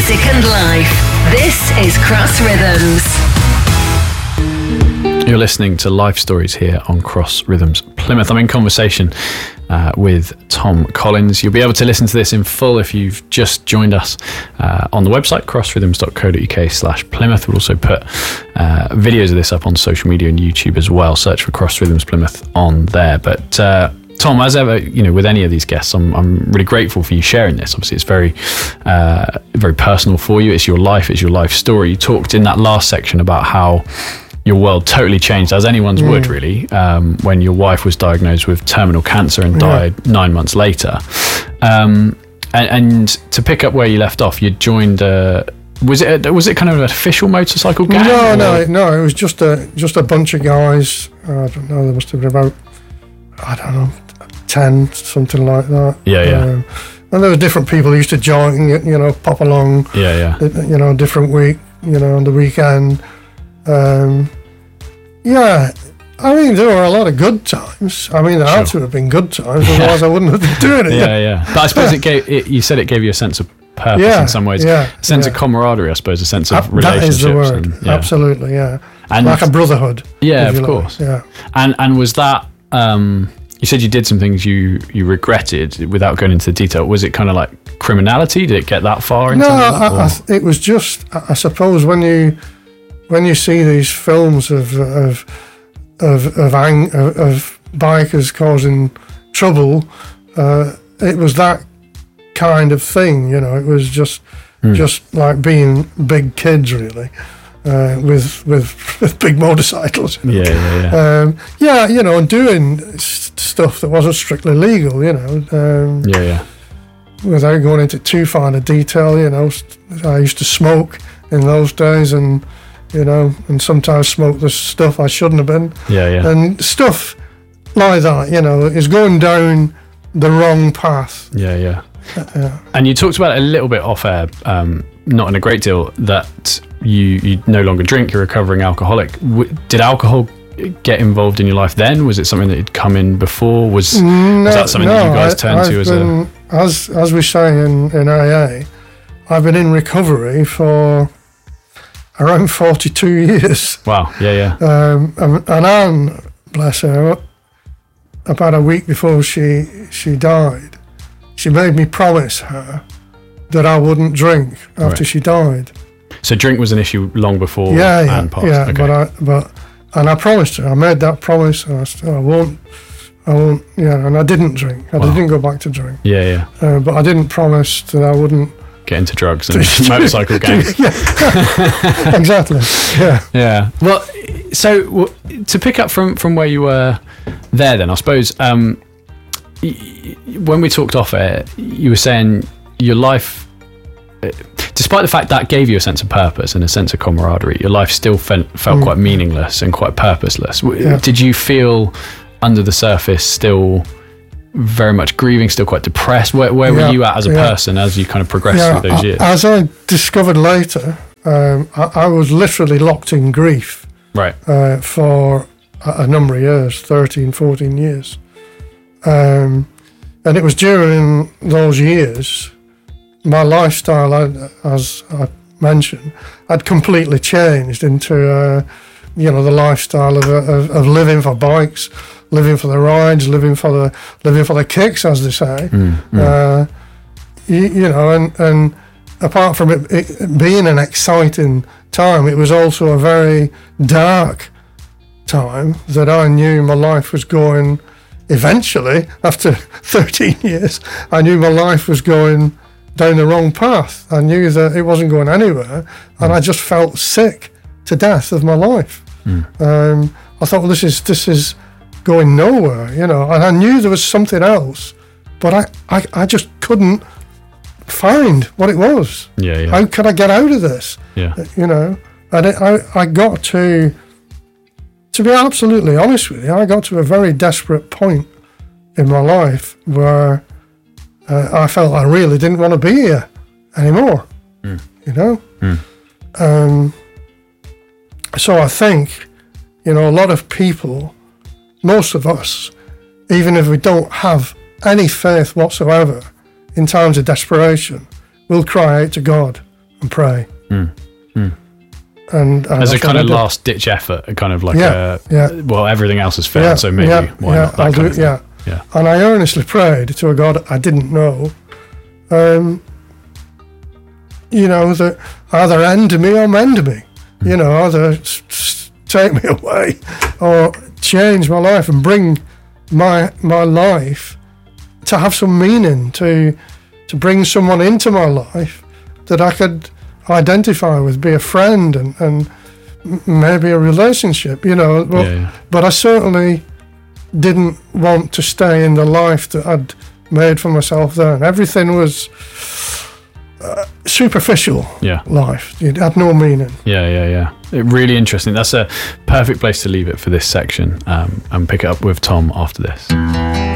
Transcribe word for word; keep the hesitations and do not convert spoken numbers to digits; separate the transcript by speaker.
Speaker 1: music and life. This is Cross Rhythms.
Speaker 2: You're listening to Life Stories here on Cross Rhythms Plymouth. I'm in conversation uh, with Tom Collins. You'll be able to listen to this in full if you've just joined us uh, on the website, crossrhythms.co.uk slash Plymouth. We'll also put uh, videos of this up on social media and YouTube as well. Search for Cross Rhythms Plymouth on there. But uh, Tom, as ever, you know, with any of these guests, I'm, I'm really grateful for you sharing this. Obviously, it's very, uh, very personal for you. It's your life. It's your life story. You talked in that last section about how your world totally changed, as anyone's mm. would really, um, when your wife was diagnosed with terminal cancer and died yeah. nine months later. Um, and, and to pick up where you left off, you joined. Uh, was it a, was it kind of an official motorcycle gang?
Speaker 3: No, or? no, no. It was just a just a bunch of guys. I don't know. There must have been about I don't know ten, something like that.
Speaker 2: Yeah, yeah.
Speaker 3: Um, and there were different people who used to join. You know, pop along.
Speaker 2: Yeah, yeah.
Speaker 3: You know, different week. You know, on the weekend. Um, yeah, I mean, there were a lot of good times. I mean, there
Speaker 2: sure.
Speaker 3: had to have been good times, otherwise I wouldn't have been doing it.
Speaker 2: Yeah, yeah. But I suppose it gave. It, you said it gave you a sense of purpose
Speaker 3: yeah,
Speaker 2: in some ways.
Speaker 3: Yeah,
Speaker 2: a sense
Speaker 3: yeah.
Speaker 2: of camaraderie, I suppose. A sense of
Speaker 3: that
Speaker 2: relationships.
Speaker 3: That is the word.
Speaker 2: And, yeah.
Speaker 3: Absolutely, yeah.
Speaker 2: And
Speaker 3: like a brotherhood.
Speaker 2: Yeah, of
Speaker 3: like.
Speaker 2: course.
Speaker 3: Yeah.
Speaker 2: And and was that? Um, you said you did some things you you regretted without going into the detail. Was it kind of like criminality? Did it get that far into
Speaker 3: no,
Speaker 2: that?
Speaker 3: I, I th- it was just. I suppose when you. When you see these films of of of of, ang- of, of bikers causing trouble, uh, it was that kind of thing. You know, it was just mm. just like being big kids, really, uh, with, with with big motorcycles.
Speaker 2: Yeah, yeah, yeah.
Speaker 3: Um, yeah, you know, and doing st- stuff that wasn't strictly legal. You know. Um,
Speaker 2: yeah, yeah.
Speaker 3: Without going into too fine a detail, you know, I used to smoke in those days, and. You know, and sometimes smoke the stuff I shouldn't have been.
Speaker 2: Yeah, yeah.
Speaker 3: And stuff like that, you know, is going down the wrong path.
Speaker 2: Yeah, yeah.
Speaker 3: Uh, yeah.
Speaker 2: And you talked about it a little bit off air, um, not in a great deal, that you, you no longer drink, you're a recovering alcoholic. W- did alcohol get involved in your life then? Was it something that had come in before? Was,
Speaker 3: no,
Speaker 2: was that something
Speaker 3: no,
Speaker 2: that you guys
Speaker 3: I,
Speaker 2: turned
Speaker 3: I've
Speaker 2: to as
Speaker 3: been,
Speaker 2: a...
Speaker 3: As, as we say in, in A A, I've been in recovery for... around forty-two years.
Speaker 2: Wow, yeah, yeah.
Speaker 3: Um, and, and Anne, bless her, about a week before she she died, she made me promise her that I wouldn't drink after
Speaker 2: right.
Speaker 3: she died.
Speaker 2: So drink was an issue long before
Speaker 3: yeah, yeah,
Speaker 2: Anne passed?
Speaker 3: Yeah,
Speaker 2: okay.
Speaker 3: but I, but, and I promised her, I made that promise, and I said, I won't, I won't, yeah, and I didn't drink. I wow. didn't go back to drink.
Speaker 2: Yeah, yeah.
Speaker 3: Uh, but I didn't promise that I wouldn't
Speaker 2: get into drugs and motorcycle gangs.
Speaker 3: Yeah. Exactly. Yeah.
Speaker 2: Yeah. Well, so w- to pick up from, from where you were there, then I suppose um, y- when we talked off air, you were saying your life, uh, despite the fact that gave you a sense of purpose and a sense of camaraderie, your life still felt, felt mm. quite meaningless and quite purposeless. W- yeah. Did you feel under the surface still very much grieving, still quite depressed? Where, where
Speaker 3: yeah,
Speaker 2: were you at as a
Speaker 3: yeah.
Speaker 2: person as you kind of progressed
Speaker 3: yeah,
Speaker 2: through those
Speaker 3: I,
Speaker 2: years?
Speaker 3: As I discovered later, um, I, I was literally locked in grief
Speaker 2: right.
Speaker 3: uh, for a, a number of years, thirteen, fourteen years. Um, and it was during those years, my lifestyle, as I mentioned, had completely changed into, uh, you know, the lifestyle of, of, of living for bikes, living for the rides, living for the living for the kicks, as they say. Mm, mm. Uh, you, you know, and, and apart from it, it being an exciting time, it was also a very dark time that I knew my life was going. Eventually, after thirteen years, I knew my life was going down the wrong path. I knew that it wasn't going anywhere, and I just felt sick to death of my life. Mm. Um, I thought, well, this is this is. going nowhere, you know, and I knew there was something else, but I, I, I just couldn't find what it was.
Speaker 2: Yeah, yeah.
Speaker 3: How could I get out of this?
Speaker 2: Yeah.
Speaker 3: You know, and it, I, I got to, to be absolutely honest with you, I got to a very desperate point in my life where uh, I felt I really didn't want to be here anymore, mm. you know? Mm. Um, so I think, you know, a lot of people, most of us, even if we don't have any faith whatsoever, in times of desperation, will cry out to God and pray.
Speaker 2: Mm. Mm.
Speaker 3: And, and
Speaker 2: as a
Speaker 3: that's
Speaker 2: kind
Speaker 3: what
Speaker 2: of
Speaker 3: I did.
Speaker 2: last ditch effort, a kind of like
Speaker 3: Yeah,
Speaker 2: a,
Speaker 3: yeah.
Speaker 2: well, everything else has failed,
Speaker 3: Yeah,
Speaker 2: so maybe
Speaker 3: yeah,
Speaker 2: why
Speaker 3: yeah,
Speaker 2: not that
Speaker 3: I'll
Speaker 2: kind
Speaker 3: do
Speaker 2: of
Speaker 3: it,
Speaker 2: thing.
Speaker 3: yeah.
Speaker 2: Yeah.
Speaker 3: And I earnestly prayed to a God I didn't know, um, you know, that either end me or mend me,
Speaker 2: Mm.
Speaker 3: you know, either s- s- take me away or change my life and bring my my life to have some meaning, to to bring someone into my life that I could identify with, be a friend and, and m- maybe a relationship, you know. But,
Speaker 2: Yeah, yeah.
Speaker 3: but I certainly didn't want to stay in the life that I'd made for myself then. Everything was uh, superficial
Speaker 2: Yeah.
Speaker 3: life. It had no meaning.
Speaker 2: Yeah, yeah, yeah. It, really interesting. That's a perfect place to leave it for this section, um, and pick it up with Tom after this.